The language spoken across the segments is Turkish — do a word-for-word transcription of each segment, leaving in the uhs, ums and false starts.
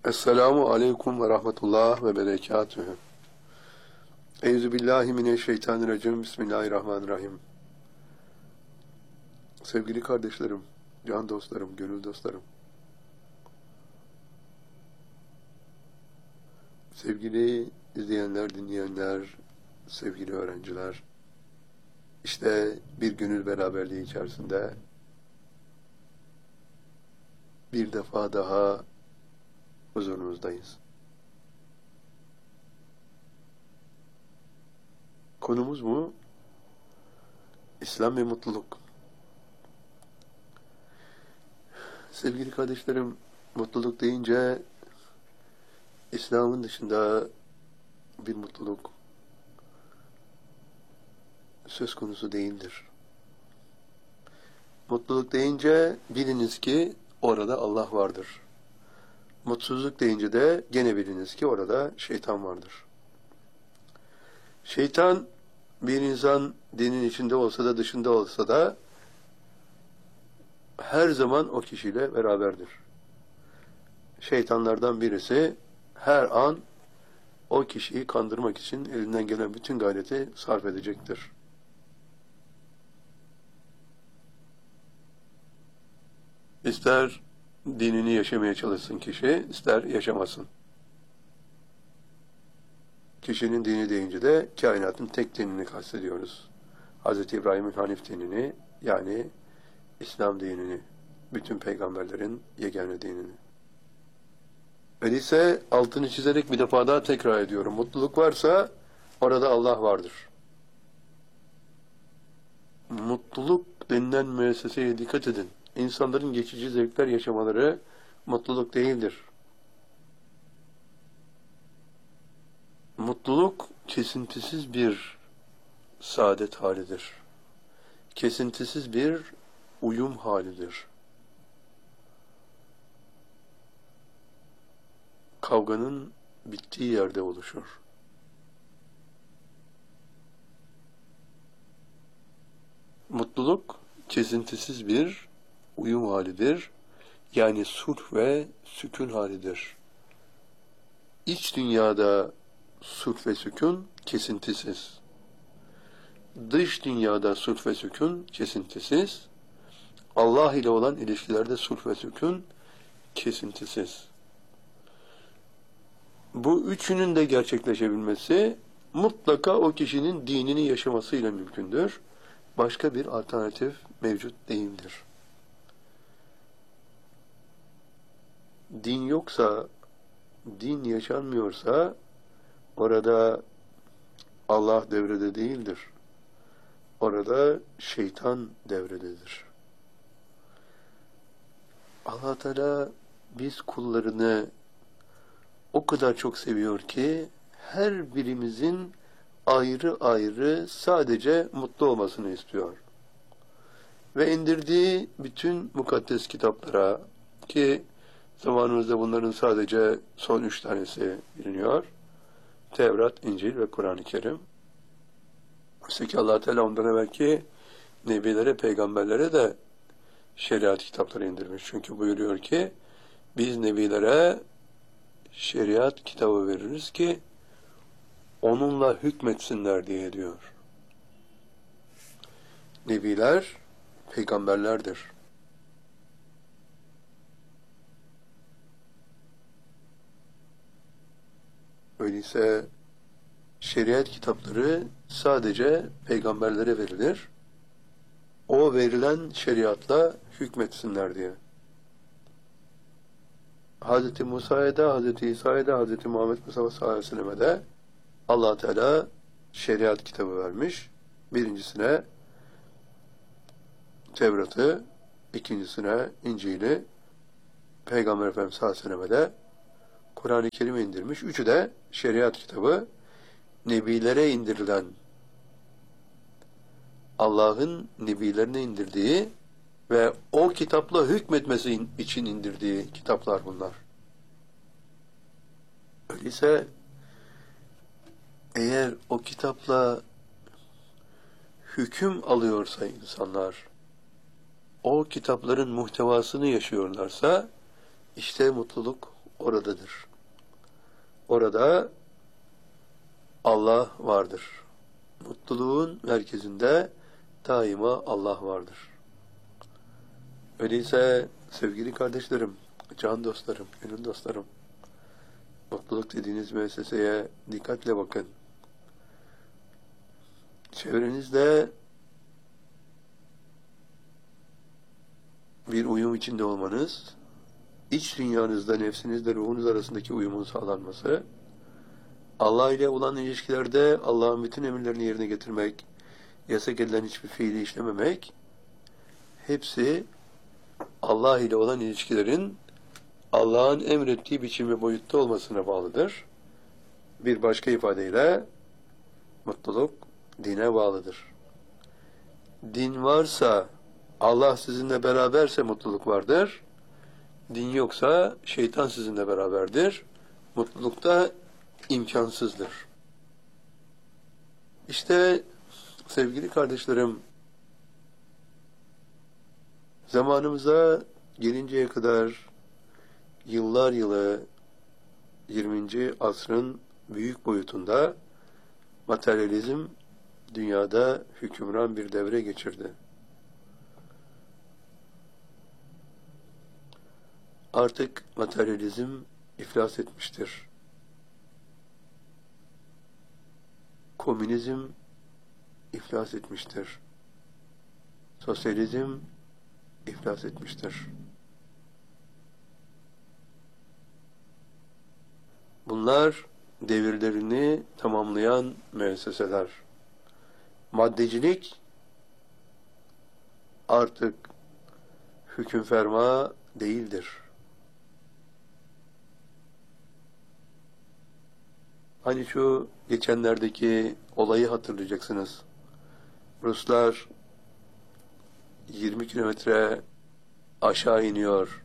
Esselamu aleyküm ve rahmetullah ve berekatühü. Euzubillahimineşşeytanirracim. Bismillahirrahmanirrahim. Sevgili kardeşlerim, can dostlarım, gönül dostlarım. Sevgili izleyenler, dinleyenler, sevgili öğrenciler. İşte bir gönül beraberliği içerisinde bir defa daha huzurunuzdayız. Konumuz bu. İslam ve mutluluk. Sevgili kardeşlerim, mutluluk deyince İslam'ın dışında bir mutluluk söz konusu değildir. Mutluluk deyince biliniz ki orada Allah vardır. Mutsuzluk deyince de gene biliniz ki orada şeytan vardır. Şeytan bir insan dinin içinde olsa da dışında olsa da her zaman o kişiyle beraberdir. Şeytanlardan birisi her an o kişiyi kandırmak için elinden gelen bütün gayreti sarf edecektir. İster dinini yaşamaya çalışsın kişi, ister yaşamasın. Kişinin dini deyince de kainatın tek dinini kastediyoruz. Hazreti İbrahim'in Hanif dinini, yani İslam dinini, bütün peygamberlerin yegane dinini. Öyleyse altını çizerek bir defa daha tekrar ediyorum. Mutluluk varsa orada Allah vardır. Mutluluk denilen müesseseye dikkat edin. İnsanların geçici zevkler yaşamaları mutluluk değildir. Mutluluk kesintisiz bir saadet halidir. Kesintisiz bir uyum halidir. Kavganın bittiği yerde oluşur. Mutluluk kesintisiz bir uyum halidir. Yani sulh ve sükun halidir. İç dünyada sulh ve sükun kesintisiz. Dış dünyada sulh ve sükun kesintisiz. Allah ile olan ilişkilerde sulh ve sükun kesintisiz. Bu üçünün de gerçekleşebilmesi mutlaka o kişinin dinini yaşamasıyla mümkündür. Başka bir alternatif mevcut değildir. Din yoksa, din yaşanmıyorsa orada Allah devrede değildir. Orada şeytan devrededir. Allah Teala biz kullarını o kadar çok seviyor ki her birimizin ayrı ayrı sadece mutlu olmasını istiyor. Ve indirdiği bütün mukaddes kitaplara, ki zamanımızda bunların sadece son üç tanesi biliniyor: Tevrat, İncil ve Kur'an-ı Kerim. Oysa ki Allah Teala ondan evvelki nebilere, peygamberlere de şeriat kitapları indirmiş. Çünkü buyuruyor ki biz nebilere şeriat kitabı veririz ki onunla hükmetsinler diye diyor. Nebiler peygamberlerdir. Öyleyse şeriat kitapları sadece peygamberlere verilir. O verilen şeriatla hükmetsinler diye. Hazreti Musa'ya da, Hazreti İsa'ya da, Hazreti Muhammed Mustafa sallallahu aleyhi ve sellem'e de Allah Teala şeriat kitabı vermiş. Birincisine Tevrat'ı, ikincisine İncil'i, Peygamber Efendimiz sallallahu aleyhi ve sellem'e de Kur'an-ı Kerim'i indirmiş. Üçü de şeriat kitabı, nebilere indirilen, Allah'ın nebilerine indirdiği ve o kitapla hükmetmesi için indirdiği kitaplar bunlar. Öyleyse eğer o kitapla hüküm alıyorsa insanlar, o kitapların muhtevasını yaşıyorlarsa, işte mutluluk oradadır. Orada Allah vardır. Mutluluğun merkezinde daima Allah vardır. Öyleyse sevgili kardeşlerim, can dostlarım, gönül dostlarım, mutluluk dediğiniz müesseseye dikkatle bakın. Çevrenizde bir uyum içinde olmanız, iç dünyanızda, nefsinizle ruhunuz arasındaki uyumun sağlanması, Allah ile olan ilişkilerde Allah'ın bütün emirlerini yerine getirmek, yasak edilen hiçbir fiili işlememek, hepsi Allah ile olan ilişkilerin Allah'ın emrettiği biçim ve boyutta olmasına bağlıdır. Bir başka ifadeyle mutluluk dine bağlıdır. Din varsa, Allah sizinle beraberse mutluluk vardır. Din yoksa şeytan sizinle beraberdir. Mutluluk da imkansızdır. İşte sevgili kardeşlerim, zamanımıza gelinceye kadar yıllar yılı yirminci asrın büyük boyutunda materyalizm dünyada hükümran bir devre geçirdi. Artık materyalizm iflas etmiştir. Komünizm iflas etmiştir. Sosyalizm iflas etmiştir. Bunlar devirlerini tamamlayan müesseseler. Maddecilik artık hüküm ferma değildir. Hani şu geçenlerdeki olayı hatırlayacaksınız. Ruslar yirmi kilometre aşağı iniyor,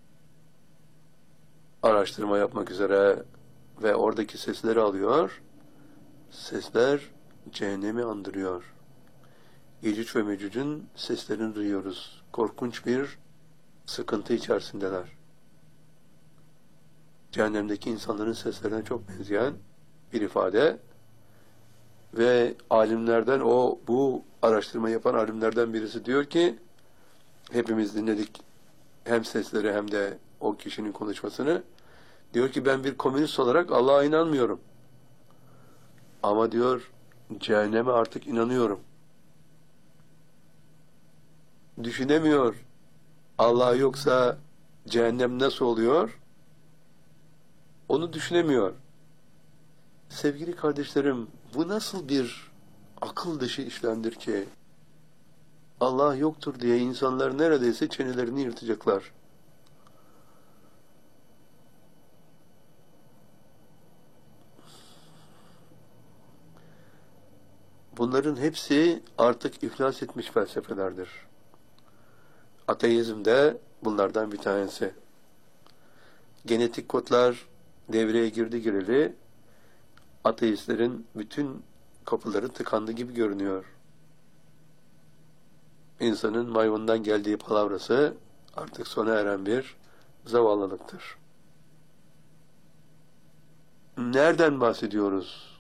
araştırma yapmak üzere ve oradaki sesleri alıyor. Sesler cehennemi andırıyor. Yecüc ve Mecüc'ün seslerini duyuyoruz. Korkunç bir sıkıntı içerisindeler. Cehennemdeki insanların seslerine çok benzeyen bir ifade ve alimlerden, o bu araştırma yapan alimlerden birisi diyor ki, hepimiz dinledik hem sesleri hem de o kişinin konuşmasını, diyor ki ben bir komünist olarak Allah'a inanmıyorum. Ama diyor cehenneme artık inanıyorum. Düşünemiyor. Allah yoksa cehennem nasıl oluyor? Onu düşünemiyor. Sevgili kardeşlerim, bu nasıl bir akıl dışı işlemdir ki Allah yoktur diye insanlar neredeyse çenelerini yırtacaklar. Bunların hepsi artık iflas etmiş felsefelerdir. Ateizm de bunlardan bir tanesi. Genetik kodlar devreye girdi gireli, ateistlerin bütün kapıları tıkandı gibi görünüyor. İnsanın maymundan geldiği palavrası artık sona eren bir zavallılıktır. Nereden bahsediyoruz?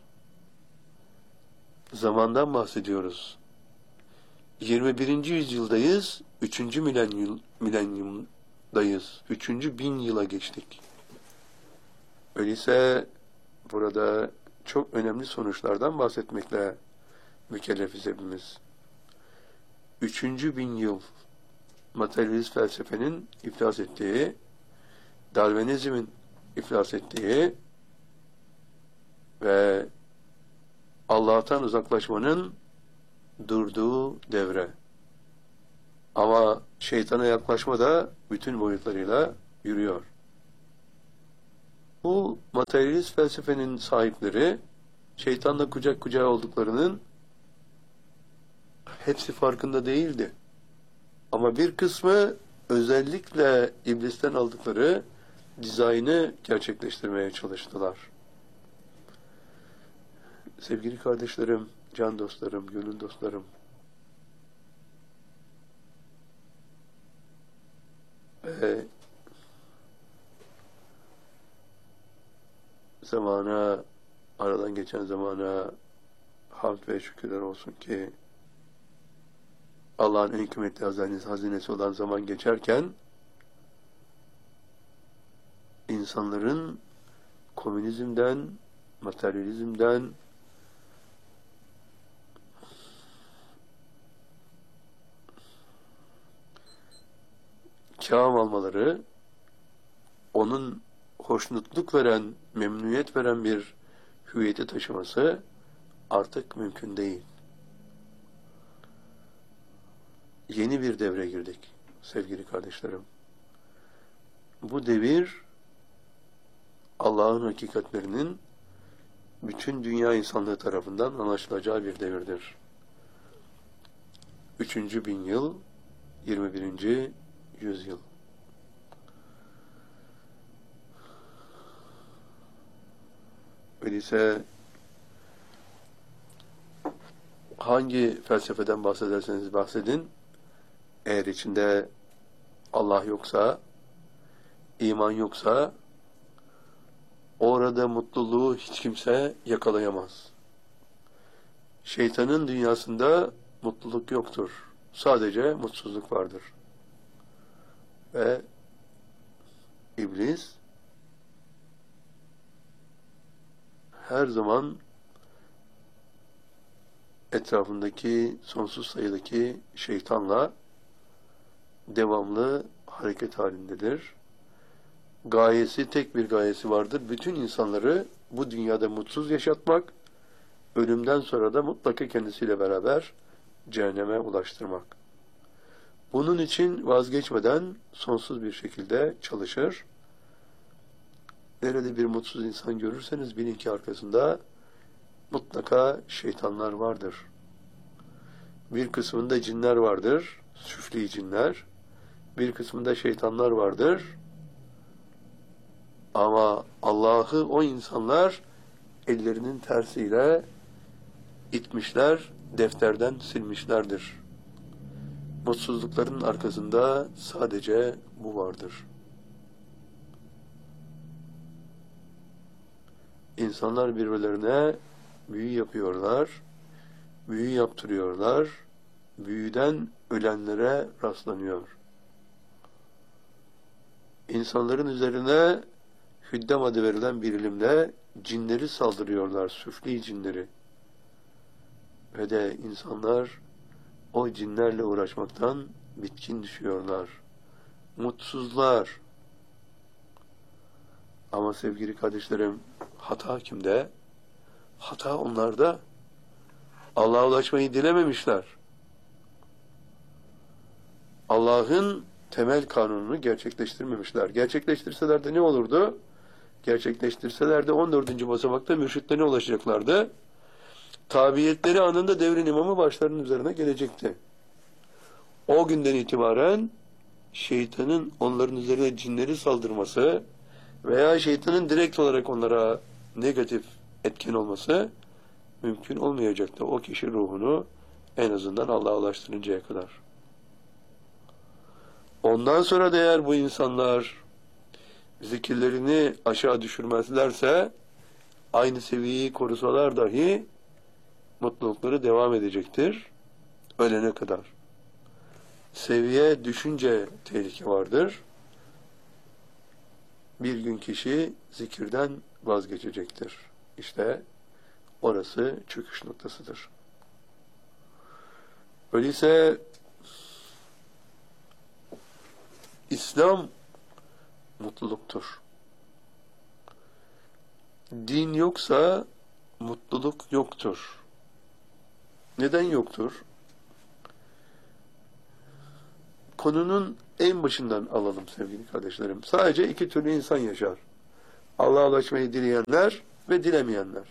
Zamandan bahsediyoruz. yirmi birinci yüzyıldayız, üçüncü milenyum, milenyumdayız. üçüncü bin yıla geçtik. Öyleyse burada çok önemli sonuçlardan bahsetmekle mükellefiz hepimiz. Üçüncü bin yıl materyalist felsefenin iflas ettiği, Darwinizmin iflas ettiği ve Allah'tan uzaklaşmanın durduğu devre. Ama şeytana yaklaşma da bütün boyutlarıyla yürüyor. Bu materyalist felsefenin sahipleri şeytanla kucak kucağa olduklarının hepsi farkında değildi. Ama bir kısmı özellikle iblisten aldıkları dizaynı gerçekleştirmeye çalıştılar. Sevgili kardeşlerim, can dostlarım, gönül dostlarım, ve zamana, aradan geçen zamana hamd ve şükürler olsun ki Allah'ın en kıymetli hazinesi, hazinesi olan zaman geçerken insanların komünizmden, materyalizmden, kâm almaları, onun hoşnutluk veren, memnuniyet veren bir hüviyeti taşıması artık mümkün değil. Yeni bir devre girdik sevgili kardeşlerim. Bu devir Allah'ın hakikatlerinin bütün dünya insanlığı tarafından anlaşılacağı bir devirdir. Üçüncü bin yıl, yirmi birinci yüzyıl. Öyleyse hangi felsefeden bahsederseniz bahsedin, eğer içinde Allah yoksa, iman yoksa, orada mutluluğu hiç kimse yakalayamaz. Şeytanın dünyasında mutluluk yoktur. Sadece mutsuzluk vardır. Ve iblis her zaman etrafındaki sonsuz sayıdaki şeytanla devamlı hareket halindedir. Gayesi, tek bir gayesi vardır. Bütün insanları bu dünyada mutsuz yaşatmak, ölümden sonra da mutlaka kendisiyle beraber cehenneme ulaştırmak. Bunun için vazgeçmeden sonsuz bir şekilde çalışır. Nerede bir mutsuz insan görürseniz bilin ki arkasında mutlaka şeytanlar vardır. Bir kısmında cinler vardır, süfli cinler. Bir kısmında şeytanlar vardır. Ama Allah'ı o insanlar ellerinin tersiyle itmişler, defterden silmişlerdir. Mutsuzlukların arkasında sadece bu vardır. İnsanlar birbirlerine büyü yapıyorlar, büyü yaptırıyorlar, büyüden ölenlere rastlanıyor. İnsanların üzerine hüddem adı verilen bir ilimle cinleri saldırıyorlar, süfli cinleri. Ve de insanlar o cinlerle uğraşmaktan bitkin düşüyorlar. Mutsuzlar. Ama sevgili kardeşlerim, hata kimde? Hata onlarda. Allah'a ulaşmayı dilememişler. Allah'ın temel kanununu gerçekleştirmemişler. Gerçekleştirseler de ne olurdu? Gerçekleştirseler de on dördüncü basamakta mürşitlerine ulaşacaklardı. Tabiyetleri anında devrin imamı başlarının üzerine gelecekti. O günden itibaren şeytanın onların üzerine cinleri saldırması veya şeytanın direkt olarak onlara negatif etken olması mümkün olmayacaktı. O kişi ruhunu en azından Allah'a ulaştırıncaya kadar. Ondan sonra da eğer bu insanlar zikirlerini aşağı düşürmezlerse, aynı seviyeyi korusalar dahi mutlulukları devam edecektir ölene kadar. Seviye düşünce tehlike vardır. Bir gün kişi zikirden vazgeçecektir. İşte orası çöküş noktasıdır. Öyleyse İslam mutluluktur. Din yoksa mutluluk yoktur. Neden yoktur? Konunun en başından alalım sevgili kardeşlerim. Sadece iki türlü insan yaşar. Allah'a ulaşmayı dileyenler ve dilemeyenler.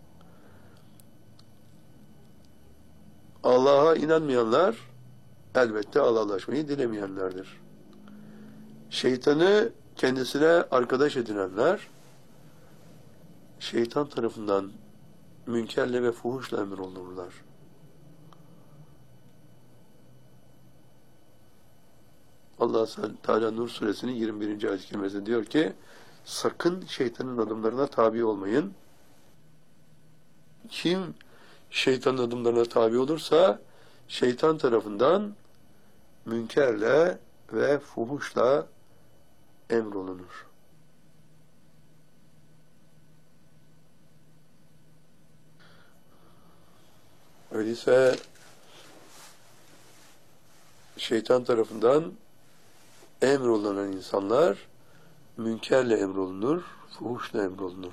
Allah'a inanmayanlar elbette Allah'a ulaşmayı dilemeyenlerdir. Şeytanı kendisine arkadaş edinenler, şeytan tarafından münkerle ve fuhuşla emrolunurlar. Allah Teala Nur suresinin yirmi birinci ayet-i kerimesinde diyor ki: sakın şeytanın adımlarına tabi olmayın. Kim şeytanın adımlarına tabi olursa şeytan tarafından münkerle ve fuhuşla emrolunur. Öyleyse şeytan tarafından emrolunan insanlar münkerle emrolunur, fuhuşla emrolunur.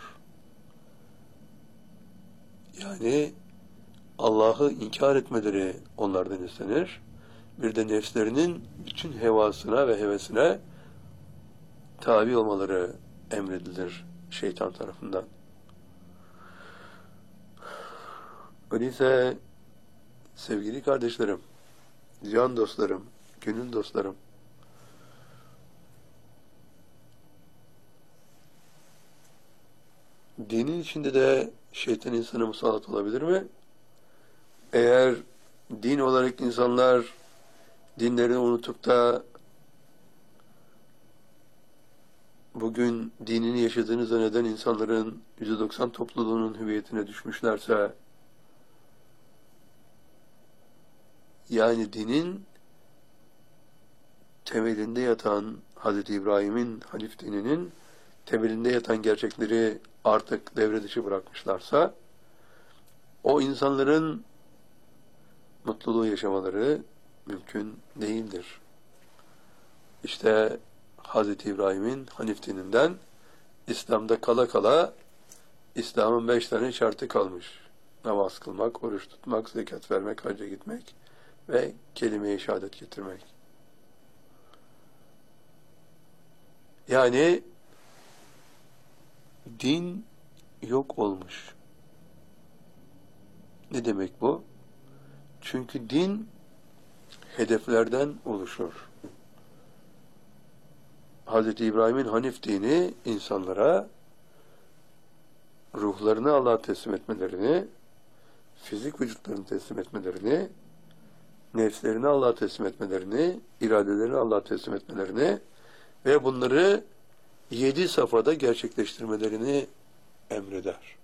Yani Allah'ı inkar etmeleri onlardan istenir. Bir de nefslerinin bütün hevasına ve hevesine tabi olmaları emredilir şeytan tarafından. Öyleyse sevgili kardeşlerim, can dostlarım, gönül dostlarım, dinin içinde de şeytan insana musallat olabilir mi? Eğer din olarak insanlar dinlerini unutup da bugün dinini yaşadığını zanneden insanların yüzde doksan topluluğunun hüviyetine düşmüşlerse, yani dinin temelinde yatan Hazreti İbrahim'in Hanif dininin temelinde yatan gerçekleri artık devre dışı bırakmışlarsa, o insanların mutluluğu yaşamaları mümkün değildir. İşte Hazreti İbrahim'in Hanif dininden İslam'da kala kala İslam'ın beş tane şartı kalmış. Namaz kılmak, oruç tutmak, zekat vermek, hacca gitmek ve kelime-i şehadet getirmek. Yani din yok olmuş. Ne demek bu? Çünkü din hedeflerden oluşur. Hazreti İbrahim'in Hanif dini insanlara ruhlarını Allah'a teslim etmelerini, fizik vücutlarını teslim etmelerini, nefslerini Allah'a teslim etmelerini, iradelerini Allah'a teslim etmelerini ve bunları yedi safhada gerçekleştirmelerini emreder.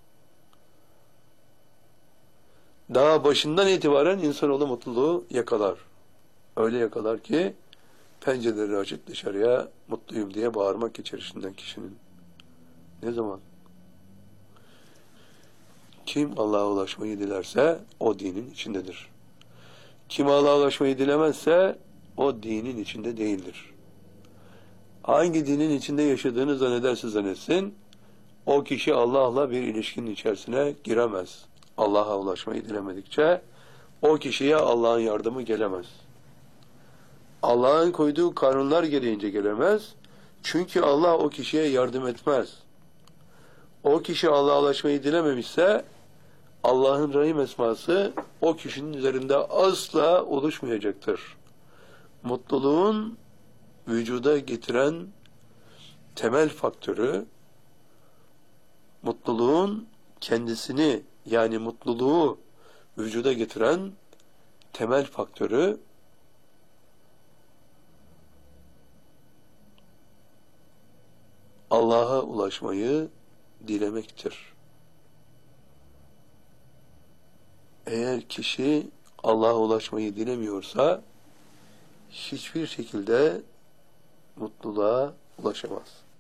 Daha başından itibaren insanoğlu mutluluğu yakalar. Öyle yakalar ki pencereleri açıp dışarıya mutluyum diye bağırmak geçer içinden kişinin. Ne zaman? Kim Allah'a ulaşmayı dilerse o dinin içindedir. Kim Allah'a ulaşmayı dilemezse o dinin içinde değildir. Hangi dinin içinde yaşadığını zannederse zannetsin, o kişi Allah'la bir ilişkinin içerisine giremez. Allah'a ulaşmayı dilemedikçe o kişiye Allah'ın yardımı gelemez. Allah'ın koyduğu kanunlar gereğince gelemez. Çünkü Allah o kişiye yardım etmez. O kişi Allah'a ulaşmayı dilememişse Allah'ın Rahim esması o kişinin üzerinde asla oluşmayacaktır. Mutluluğun vücuda getiren temel faktörü, mutluluğun kendisini, yani mutluluğu vücuda getiren temel faktörü Allah'a ulaşmayı dilemektir. Eğer kişi Allah'a ulaşmayı dilemiyorsa hiçbir şekilde mutluluğa ulaşamaz.